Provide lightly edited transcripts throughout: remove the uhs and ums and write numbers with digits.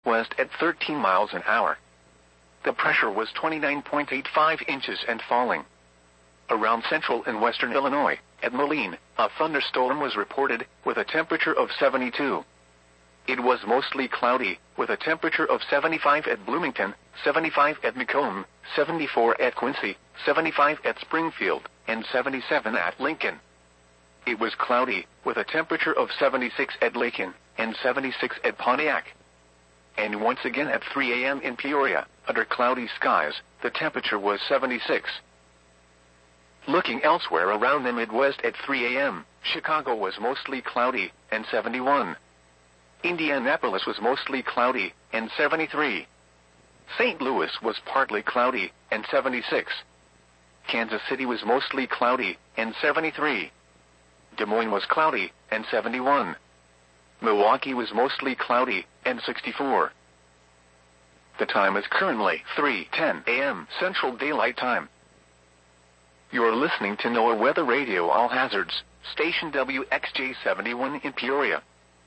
southwest at 13 miles an hour. The pressure was 29.85 inches and falling. Around central and western Illinois, at Moline, a thunderstorm was reported, with a temperature of 72. It was mostly cloudy, with a temperature of 75 at Bloomington, 75 at Macomb, 74 at Quincy, 75 at Springfield, and 77 at Lincoln. It was cloudy, with a temperature of 76 at Lincoln, and 76 at Pontiac. And once again at 3 a.m. in Peoria, under cloudy skies, the temperature was 76. Looking elsewhere around the Midwest at 3 a.m., Chicago was mostly cloudy, and 71. Indianapolis was mostly cloudy, and 73. St. Louis was partly cloudy, and 76. Kansas City was mostly cloudy, and 73. Des Moines was cloudy, and 71. Milwaukee was mostly cloudy, and 64. The time is currently 3:10 a.m. Central Daylight Time. You're listening to NOAA Weather Radio All Hazards, station WXJ71 in Peoria.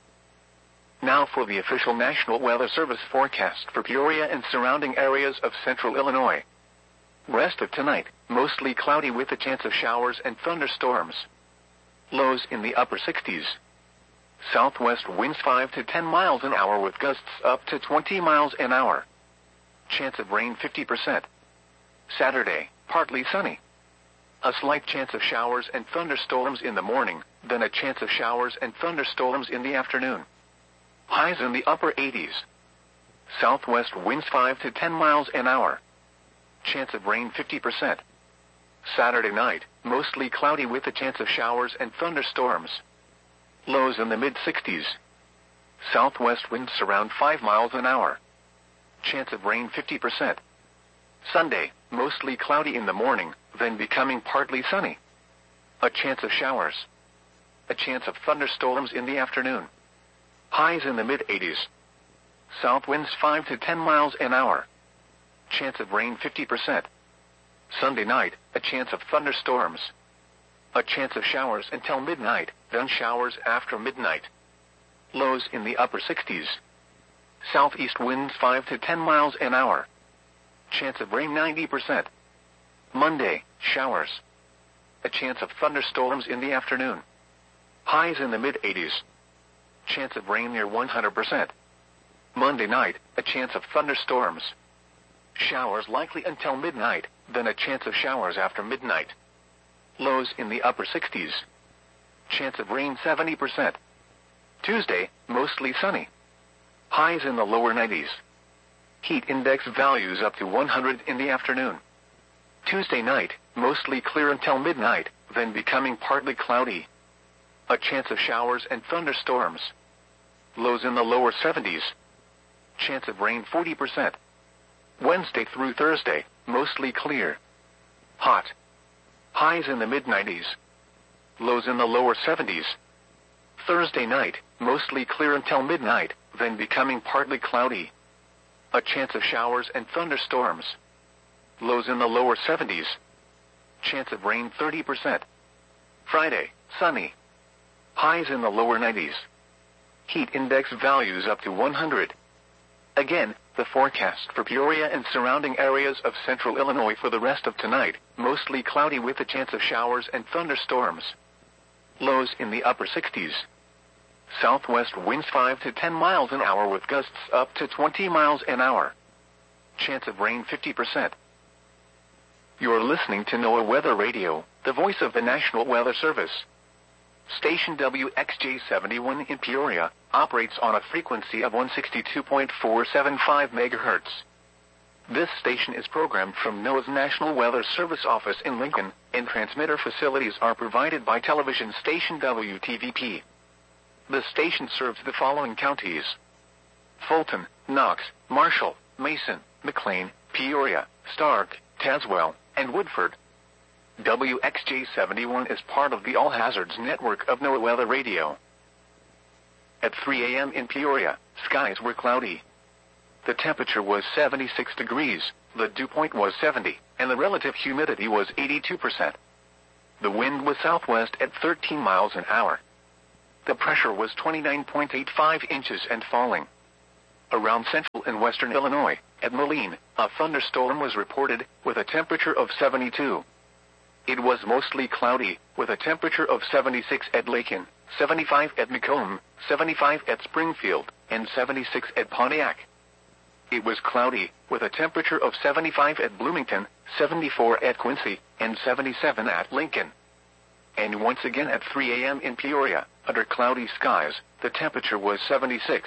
Now for the official National Weather Service forecast for Peoria and surrounding areas of central Illinois. Rest of tonight, mostly cloudy with a chance of showers and thunderstorms. Lows in the upper 60s. Southwest winds 5 to 10 miles an hour with gusts up to 20 miles an hour. Chance of rain 50%. Saturday, partly sunny. A slight chance of showers and thunderstorms in the morning, then a chance of showers and thunderstorms in the afternoon. Highs in the upper 80s. Southwest winds 5 to 10 miles an hour. Chance of rain 50%. Saturday night, mostly cloudy with a chance of showers and thunderstorms. Lows in the mid-60s. Southwest winds around 5 miles an hour. Chance of rain 50%. Sunday, mostly cloudy in the morning, then becoming partly sunny. A chance of showers. A chance of thunderstorms in the afternoon. Highs in the mid-80s. South winds 5 to 10 miles an hour. Chance of rain 50%. Sunday night, a chance of thunderstorms. A chance of showers until midnight, then showers after midnight. Lows in the upper 60s. Southeast winds 5 to 10 miles an hour. Chance of rain 90%. Monday, showers. A chance of thunderstorms in the afternoon. Highs in the mid-80s. Chance of rain near 100%. Monday night, a chance of thunderstorms. Showers likely until midnight, then a chance of showers after midnight. Lows in the upper 60s. Chance of rain 70%. Tuesday, mostly sunny. Highs in the lower 90s. Heat index values up to 100 in the afternoon. Tuesday night, mostly clear until midnight, then becoming partly cloudy. A chance of showers and thunderstorms. Lows in the lower 70s. Chance of rain 40%. Wednesday through Thursday, mostly clear. Hot. Highs in the mid-90s. Lows in the lower 70s. Thursday night, mostly clear until midnight, then becoming partly cloudy. A chance of showers and thunderstorms. Lows in the lower 70s. Chance of rain 30%. Friday, sunny. Highs in the lower 90s. Heat index values up to 100. Again, the forecast for Peoria and surrounding areas of central Illinois for the rest of tonight, mostly cloudy with a chance of showers and thunderstorms. Lows in the upper 60s. Southwest winds 5 to 10 miles an hour with gusts up to 20 miles an hour. Chance of rain 50%. You're listening to NOAA Weather Radio, the voice of the National Weather Service. Station WXJ71 in Peoria operates on a frequency of 162.475 MHz. This station is programmed from NOAA's National Weather Service office in Lincoln, and transmitter facilities are provided by television station WTVP. The station serves the following counties: Fulton, Knox, Marshall, Mason, McLean, Peoria, Stark, Tazewell, and Woodford. WXJ71 is part of the All Hazards network of NOAA Weather Radio. At 3 a.m. in Peoria, skies were cloudy. The temperature was 76 degrees, the dew point was 70, and the relative humidity was 82%. The wind was southwest at 13 miles an hour. The pressure was 29.85 inches and falling. Around central and western Illinois, at Moline, a thunderstorm was reported, with a temperature of 72. It was mostly cloudy, with a temperature of 76 at Lakin, 75 at Macomb, 75 at Springfield, and 76 at Pontiac. It was cloudy, with a temperature of 75 at Bloomington, 74 at Quincy, and 77 at Lincoln. And once again at 3 a.m. in Peoria, under cloudy skies, the temperature was 76.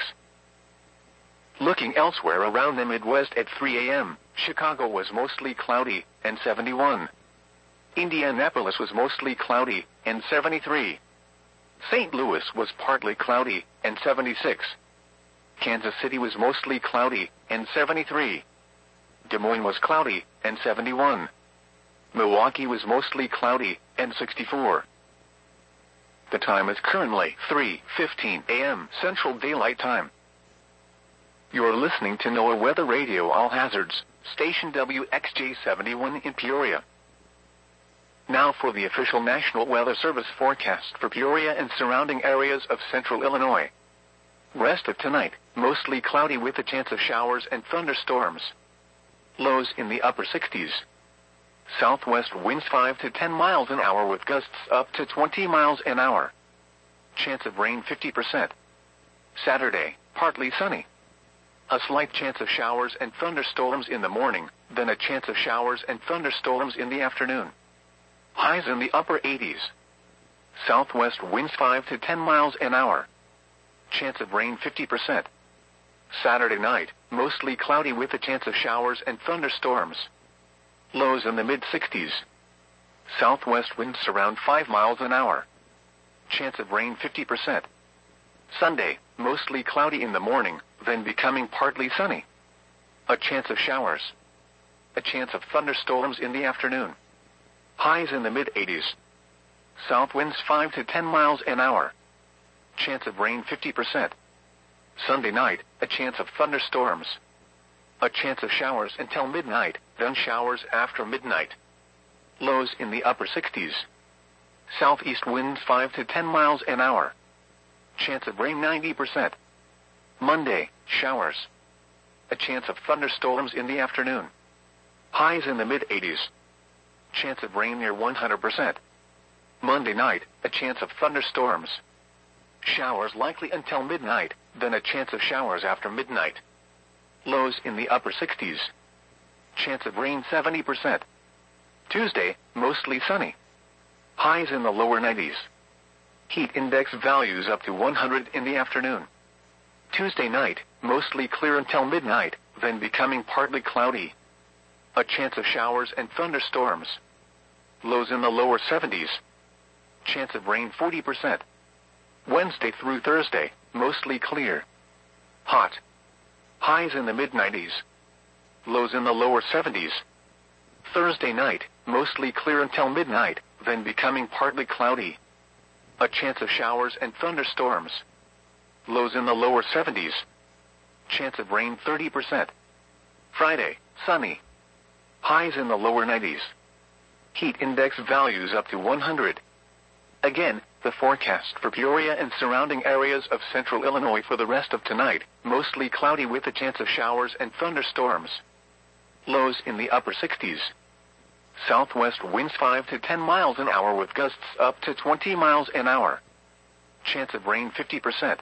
Looking elsewhere around the Midwest at 3 a.m., Chicago was mostly cloudy, and 71. Indianapolis was mostly cloudy, and 73. St. Louis was partly cloudy, and 76. Kansas City was mostly cloudy, and 73. Des Moines was cloudy, and 71. Milwaukee was mostly cloudy, and 64. The time is currently 3:15 a.m. Central Daylight Time. You're listening to NOAA Weather Radio All Hazards, station WXJ71 in Peoria. Now for the official National Weather Service forecast for Peoria and surrounding areas of central Illinois. Rest of tonight, mostly cloudy with a chance of showers and thunderstorms. Lows in the upper 60s. Southwest winds 5 to 10 miles an hour with gusts up to 20 miles an hour. Chance of rain 50%. Saturday, partly sunny. A slight chance of showers and thunderstorms in the morning, then a chance of showers and thunderstorms in the afternoon. Highs in the upper 80s. Southwest winds 5 to 10 miles an hour. Chance of rain 50%. Saturday night, mostly cloudy with a chance of showers and thunderstorms. Lows in the mid-60s. Southwest winds around 5 miles an hour. Chance of rain 50%. Sunday, mostly cloudy in the morning, then becoming partly sunny. A chance of showers. A chance of thunderstorms in the afternoon. Highs in the mid-80s. South winds 5 to 10 miles an hour. Chance of rain 50%. Sunday night, a chance of thunderstorms. A chance of showers until midnight, then showers after midnight. Lows in the upper 60s. Southeast winds 5 to 10 miles an hour. Chance of rain 90%. Monday, showers. A chance of thunderstorms in the afternoon. Highs in the mid-80s. Chance of rain near 100%. Monday night, a chance of thunderstorms. Showers likely until midnight, then a chance of showers after midnight. Lows in the upper 60s. Chance of rain 70%. Tuesday, mostly sunny. Highs in the lower 90s. Heat index values up to 100 in the afternoon. Tuesday night, mostly clear until midnight, then becoming partly cloudy. A chance of showers and thunderstorms. Lows in the lower 70s. Chance of rain 40%. Wednesday through Thursday, mostly clear. Hot. Highs in the mid-90s. Lows in the lower 70s. Thursday night, mostly clear until midnight, then becoming partly cloudy. A chance of showers and thunderstorms. Lows in the lower 70s. Chance of rain 30%. Friday, sunny. Highs in the lower 90s. Heat index values up to 100. Again, the forecast for Peoria and surrounding areas of central Illinois for the rest of tonight, mostly cloudy with a chance of showers and thunderstorms. Lows in the upper 60s. Southwest winds 5 to 10 miles an hour with gusts up to 20 miles an hour. Chance of rain 50%.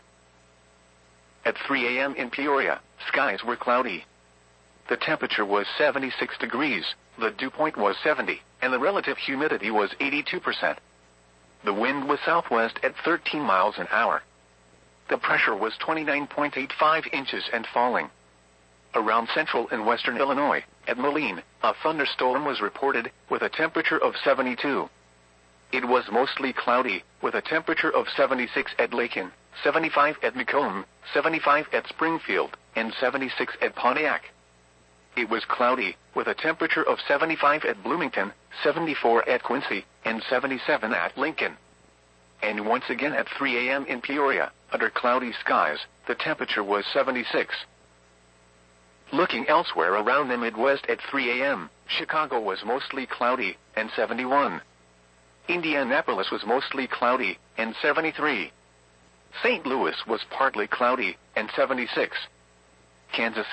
At 3 a.m. in Peoria, skies were cloudy. The temperature was 76 degrees, the dew point was 70, and the relative humidity was 82%. The wind was southwest at 13 miles an hour. The pressure was 29.85 inches and falling. Around central and western Illinois, at Moline, a thunderstorm was reported, with a temperature of 72. It was mostly cloudy, with a temperature of 76 at Lakin, 75 at Macomb, 75 at Springfield, and 76 at Pontiac. It was cloudy, with a temperature of 75 at Bloomington, 74 at Quincy, and 77 at Lincoln. And once again at 3 a.m. in Peoria, under cloudy skies, the temperature was 76. Looking elsewhere around the Midwest at 3 a.m., Chicago was mostly cloudy, and 71. Indianapolis was mostly cloudy, and 73. St. Louis was partly cloudy, and 76. Kansas